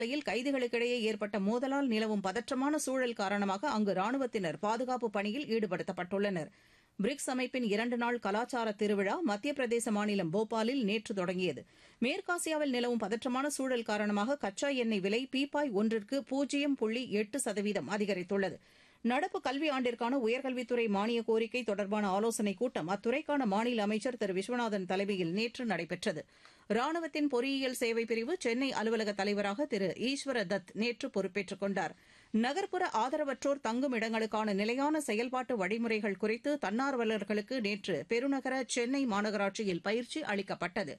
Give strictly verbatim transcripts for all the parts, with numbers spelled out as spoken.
யில் கைதிகளுக்கிடையே ஏற்பட்ட மோதலால் நிலவும் பதற்றமான சூழல் காரணமாக அங்கு ராணுவத்தினர் பாதுகாப்பு பணியில் ஈடுபடுத்தப்பட்டுள்ளனர். பிரிக்ஸ் அமைப்பின் இரண்டு நாள் கலாச்சார திருவிழா மத்திய பிரதேச மாநிலம் போபாலில் நேற்று தொடங்கியது. மேற்காசியாவில் நிலவும் பதற்றமான சூழல் காரணமாக கச்சா எண்ணெய் விலை பீப்பாய் ஒன்றிற்கு பூஜ்ஜியம் புள்ளி எட்டு சதவீதம் அதிகரித்துள்ளது. நடப்பு கல்வியாண்டிற்கான உயர்கல்வித்துறை மானிய கோரிக்கை தொடர்பான ஆலோசனைக் கூட்டம் அத்துறைக்கான மாநில அமைச்சர் திரு விஸ்வநாதன் தலைமையில் நேற்று நடைபெற்றது. ராணுவத்தின் பொறியியல் சேவை பிரிவு சென்னை அலுவலக தலைவராக திரு ஈஸ்வர தத் நேற்று பொறுப்பேற்றுக் கொண்டார். நகர்ப்புற ஆதரவற்றோர் தங்கும் இடங்களுக்கான நிலையான செயல்பாட்டு வழிமுறைகள் குறித்து தன்னார்வலர்களுக்கு நேற்று பெருநகர சென்னை மாநகராட்சியில் பயிற்சி அளிக்கப்பட்டது.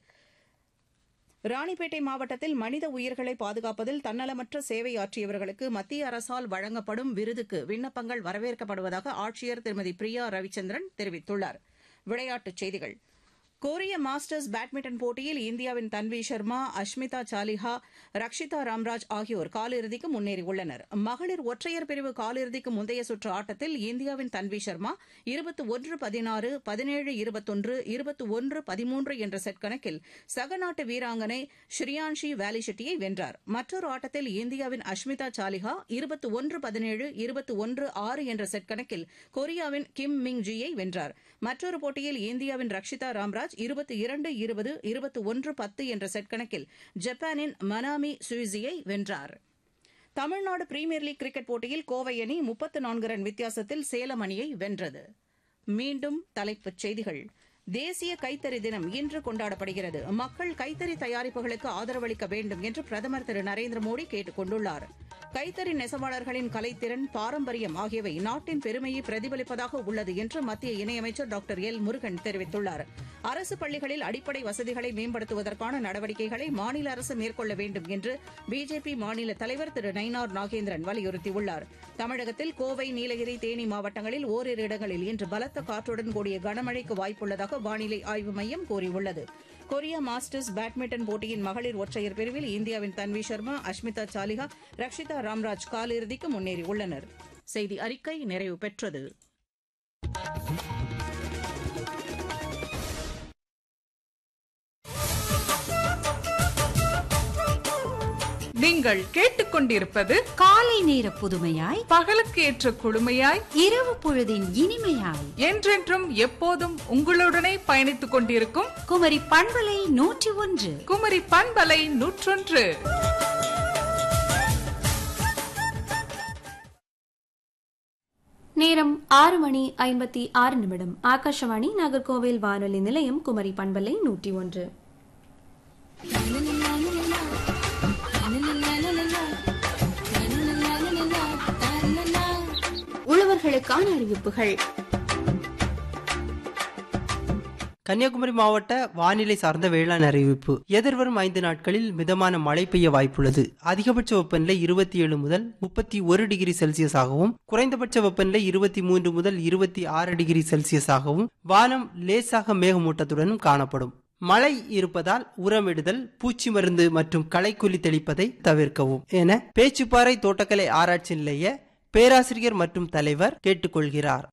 ராணிப்பேட்டை மாவட்டத்தில் மனித உயிர்களை பாதுகாப்பதில் தன்னலமற்ற சேவையாற்றியவர்களுக்கு மத்திய அரசால் வழங்கப்படும் விருதுக்கு விண்ணப்பங்கள் வரவேற்கப்படுவதாக ஆட்சியர் திருமதி பிரியா ரவிச்சந்திரன் தெரிவித்துள்ளார். விளையாட்டுச் செய்திகள். கொரிய மாஸ்டர்ஸ் பேட்மிண்டன் போட்டியில் இந்தியாவின் தன்வி சர்மா, அஷ்மிதா சாலிஹா, ரக்ஷிதா ராம்ராஜ் ஆகியோர் காலிறுதிக்கு முன்னேறியுள்ளனர். மகளிர் ஒற்றையர் பிரிவு காலிறுதிக்கு முந்தைய சுற்று ஆட்டத்தில் இந்தியாவின் தன்வி சர்மா இருபத்தி ஒன்று பதினாறு, பதினேழு இருபத்தொன்று, இருபத்தி ஒன்று பதிமூன்று என்ற செட் கணக்கில் சகநாட்டு வீராங்கனை ஸ்ரீயான்ஷி வேலிஷெட்டியை வென்றார். மற்றொரு ஆட்டத்தில் இந்தியாவின் அஷ்மிதா சாலிஹா இருபத்தி ஒன்று பதினேழு, இருபத்தி ஒன்று ஆறு என்ற செட் கணக்கில் கொரியாவின் கிம் மிங் ஜியை வென்றார். மற்றொரு போட்டியில் இந்தியாவின் ரக்ஷிதா ராம்ராஜ் இருபத்தி இரண்டு இருபது, இருபத்தி ஒன்று பத்து என்ற செட் கணக்கில் ஜப்பானின் மனாமி சுயிசியை வென்றார். தமிழ்நாடு பிரீமியர் லீக் கிரிக்கெட் போட்டியில் கோவை அணி முப்பத்து நான்கு ரன் வித்தியாசத்தில் சேலம் அணியை வென்றது. மீண்டும் தலைப்புச் செய்திகள். தேசிய கைத்தறி தினம் இன்று கொண்டாடப்படுகிறது. மக்கள் கைத்தறி தயாரிப்புகளுக்கு ஆதரவளிக்க வேண்டும் என்று பிரதமர் திரு நரேந்திர மோடி கேட்டுக் கொண்டுள்ளார். கைத்தறி நெசவாளர்களின் கலைத்திறன், பாரம்பரியம் ஆகியவை நாட்டின் பெருமையை பிரதிபலிப்பதாக உள்ளது என்று மத்திய இணையமைச்சர் டாக்டர் எல் முருகன் தெரிவித்துள்ளார். அரசு பள்ளிகளில் அடிப்படை வசதிகளை மேம்படுத்துவதற்கான நடவடிக்கைகளை மாநில அரசு மேற்கொள்ள வேண்டும் என்று பிஜேபி மாநில தலைவர் திரு நயினார் நாகேந்திரன் வலியுறுத்தியுள்ளார். தமிழகத்தில் கோவை, நீலகிரி, தேனி மாவட்டங்களில் ஓரிரு இடங்களில் இன்று பலத்த காற்றுடன் கூடிய கனமழைக்கு வாய்ப்புள்ளதாக வானிலை ஆய்வு மையம் கூறியுள்ளது. கொரிய மாஸ்டர்ஸ் பேட்மிண்டன் போட்டியின் மகளிர் ஒற்றையர் பிரிவில் இந்தியாவின் தன்வி சர்மா, அஷ்மிதா சாலிஹா, ரக்ஷிதா ராம்ராஜ் காலிறுதிக்கு முன்னேறியுள்ளனர். செய்தி அறிக்கை நிறைவு பெற்றது. நீங்கள் கேட்டுக்கொண்டிருப்பது காலை நேர புதுமையாய், பகலுக்கு ஏற்ற குழுமையாய், இரவு பொழுதின் இனிமையாய், என்றென்றும் எப்போதும் உங்களுடனே பயணித்துக் கொண்டிருக்கும் குமரி பண்பலை நூற்றி ஒன்று. குமரி பண்பலை நூற்றொன்று. நேரம் ஆறு மணி ஐம்பத்தி ஆறு நிமிடம். ஆகாஷவாணி நாகர்கோவில் வானொலி நிலையம், குமரி பண்பலை நூற்றி ஒன்று. உழவர்களுக்கான அறிவிப்புகள். கன்னியாகுமரி மாவட்ட வானிலை சார்ந்த வேளாண் அறிவிப்பு. எதிர்வரும் ஐந்து நாட்களில் மிதமான மழை பெய்ய வாய்ப்புள்ளது. அதிகபட்ச வெப்பநிலை இருபத்தி ஏழு முதல் முப்பத்தி ஒரு டிகிரி செல்சியஸ் ஆகவும், குறைந்தபட்ச வெப்பநிலை இருபத்தி மூன்று முதல் இருபத்தி ஆறு டிகிரி செல்சியஸ் ஆகவும், வானம் லேசாக மேகமூட்டத்துடனும் காணப்படும். மழை இருப்பதால் உரமிடுதல், பூச்சி மருந்து மற்றும் களைக்கொல்லி தெளிப்பதை தவிர்க்கவும் என பேச்சுப்பாறை தோட்டக்கலை ஆராய்ச்சி நிலைய பேராசிரியர் மற்றும் தலைவர் கேட்டுக்கொள்கிறார்.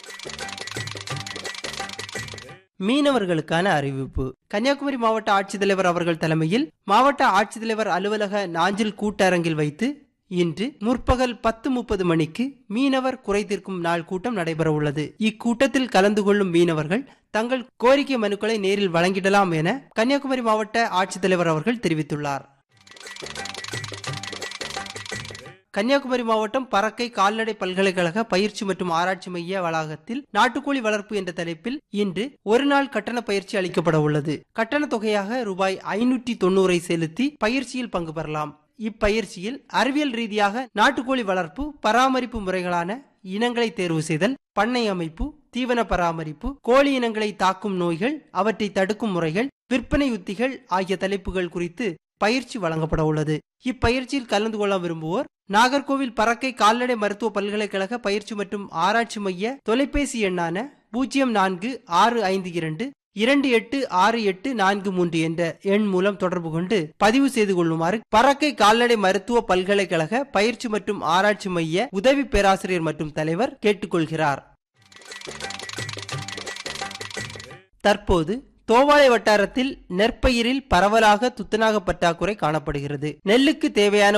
மீனவர்களுக்கான அறிவிப்பு. கன்னியாகுமரி மாவட்ட ஆட்சித்தலைவர் அவர்கள் தலைமையில் மாவட்ட ஆட்சித்தலைவர் அலுவலக நாஞ்சில் கூட்டரங்கில் வைத்து இன்று முற்பகல் பத்து முப்பது மணிக்கு மீனவர் குறை தீர்க்கும் நாள் கூட்டம் நடைபெற உள்ளது. இக்கூட்டத்தில் கலந்து கொள்ளும் மீனவர்கள் தங்கள் கோரிக்கை மனுக்களை நேரில் வழங்கிடலாம் என கன்னியாகுமரி மாவட்ட ஆட்சித்தலைவர் அவர்கள் தெரிவித்துள்ளார். கன்னியாகுமரி மாவட்டம் பறக்கை கால்நடை பல்கலைக்கழக பயிற்சி மற்றும் ஆராய்ச்சி மைய வளாகத்தில் நாட்டுக்கோழி வளர்ப்பு என்ற தலைப்பில் இன்று ஒரு நாள் கட்டண பயிற்சி அளிக்கப்பட உள்ளது. கட்டண தொகையாக ரூபாய் ஐநூற்றி தொண்ணூறை செலுத்தி பயிற்சியில் பங்கு பெறலாம். இப்பயிற்சியில் அறிவியல் ரீதியாக நாட்டுக்கோழி வளர்ப்பு, பராமரிப்பு முறைகளான இனங்களை தேர்வு செய்தல், பண்ணை அமைப்பு, தீவன பராமரிப்பு, கோழி இனங்களை தாக்கும் நோய்கள், அவற்றை தடுக்கும் முறைகள், விற்பனை உத்திகள் ஆகிய தலைப்புகள் குறித்து பயிற்சி வழங்கப்பட உள்ளது. இப்பயிற்சியில் கலந்து கொள்ள விரும்புவோர் நாகர்கோவில் பறக்கை கால்நடை மருத்துவ பல்கலைக்கழக பயிற்சி மற்றும் ஆராய்ச்சி மைய தொலைபேசி எண்ணான பூஜ்ஜியம் நான்கு ஆறு ஐந்து இரண்டு இரண்டு எட்டு ஆறு எட்டு நான்கு மூன்று என்ற எண் மூலம் தொடர்பு கொண்டு பதிவு செய்து கொள்ளுமாறு பறக்கை கால்நடை மருத்துவ பல்கலைக்கழக பயிற்சி மற்றும் ஆராய்ச்சி மைய உதவி பேராசிரியர் மற்றும் தலைவர் கேட்டுக்கொள்கிறார். தற்போது தோவாளை வட்டாரத்தில் நெற்பயிரில் பரவலாக துத்தநாக பற்றாக்குறை காணப்படுகிறது. நெல்லுக்கு தேவையான